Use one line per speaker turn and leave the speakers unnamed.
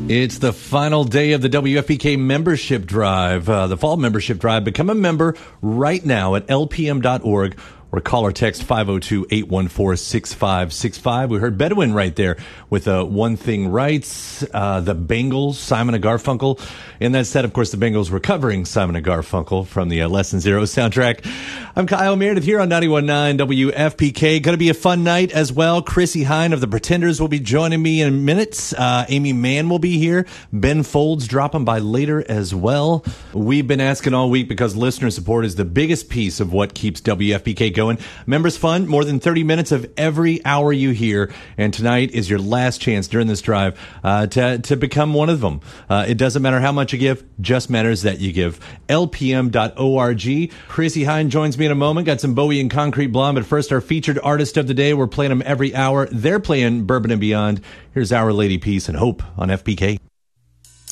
It's the final day of the WFPK membership drive, the fall membership drive. Become a member right now at lpm.org or call or text 502-814-6565. We heard Bedouin right there with One Thing Rights, the Bengals, Simon & Garfunkel. In that set, of course, the Bengals were covering Simon & Garfunkel from the Lesson Zero soundtrack. I'm Kyle Meredith here on 91.9 WFPK. Going to be a fun night as well. Chrissy Hine of the Pretenders will be joining me in minutes. Amy Mann will be here. Ben Folds dropping by later as well. We've been asking all week because listener support is the biggest piece of what keeps WFPK going. Members Fund, more than 30 minutes of every hour you hear. And tonight is your last chance during this drive to become one of them. It doesn't matter how much you give, just matters that you give. lpm.org. Chrissy Hine joins me in a moment. Got some Bowie and Concrete Blonde, but first our featured artist of the day. We're playing them every hour. They're playing Bourbon and Beyond. Here's Our Lady Peace and Hope on FPK.